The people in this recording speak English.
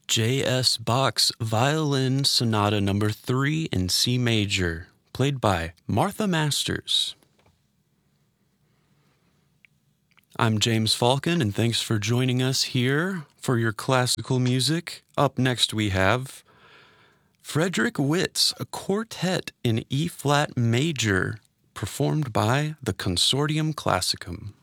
J.S. Bach's Violin Sonata Number 3 in C Major, played by Martha Masters. I'm James Falcon, and thanks for joining us here for your classical music. Up next we have Frederick Witt's A Quartet in E-flat Major, performed by the Consortium Classicum.